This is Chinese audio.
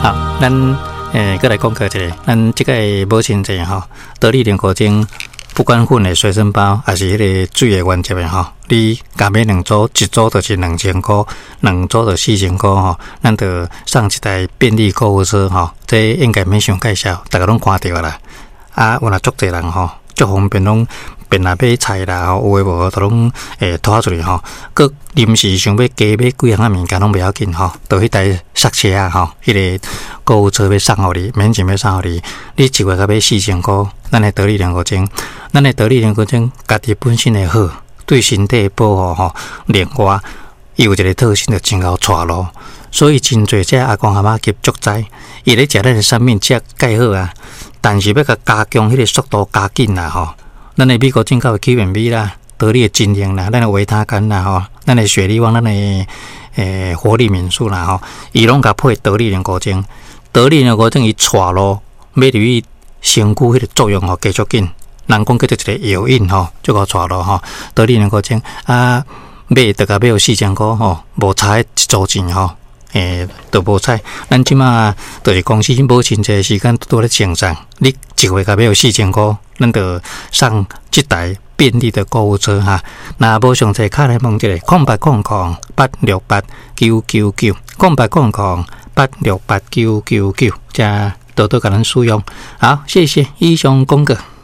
好，咱再来讲个一个，咱这个保鲜剂吼，得力莲果精。不管粉的随身包，还是迄个水的原则的吼，你加买2组，一组就是2000块，2组就4000块吼。咱就上一台便利购物车吼，这应该免想介绍，大家拢看到啦。啊，有若足侪人吼，足方便拢便来买菜啦，吼，有诶无都拢拖出去吼。佮临时想要加买几样物件拢袂要紧吼，就迄台刹车啊吼，迄个购物车要送互你，免钱要送互你。你一月甲买4000块，咱的得力莲果精。咱的得力莲果精，家己本身的好，对身体保护吼，另外伊有一个特性，就真够带路。所以真侪只阿公阿嬷急足知，伊咧食咱的产品食介好啊，但是要甲加强迄个速度加紧啦吼。咱的米果精够起源米啦，得力的精英啦，咱的维他甘啦吼，咱的雪力旺，咱的活力敏素啦吼，伊拢甲配得力莲果精。得力莲果精伊带路，要对于身躯迄个作用吼加足紧。人讲叫做一个药引吼，足够带路吼。得力莲果精啊，买大概买有4000块吼，无差一组钱吼，都无差。咱即马就是公司保鲜这时间都咧生产，你一月甲买有4000块，咱就送这台便利的购物车哈。那无详细卡来问一个，0800868999，0800868999，加多多甲咱使用。好，谢谢以上讲过。